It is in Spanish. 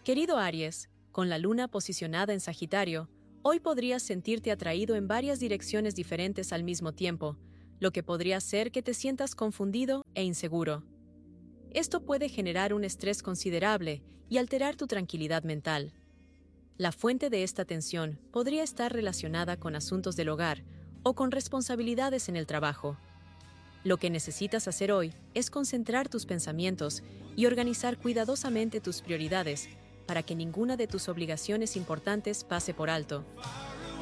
Querido Aries, con la luna posicionada en Sagitario, hoy podrías sentirte atraído en varias direcciones diferentes al mismo tiempo, lo que podría hacer que te sientas confundido e inseguro. Esto puede generar un estrés considerable y alterar tu tranquilidad mental. La fuente de esta tensión podría estar relacionada con asuntos del hogar o con responsabilidades en el trabajo. Lo que necesitas hacer hoy es concentrar tus pensamientos y organizar cuidadosamente tus prioridades para que ninguna de tus obligaciones importantes pase por alto.